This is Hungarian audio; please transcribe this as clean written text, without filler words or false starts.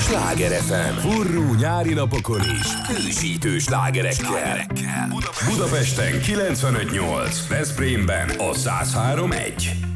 Sláger FM. Forró nyári napokon is hősítő slágerekkel. Budapesten 95.8, Veszprémben a 103.1.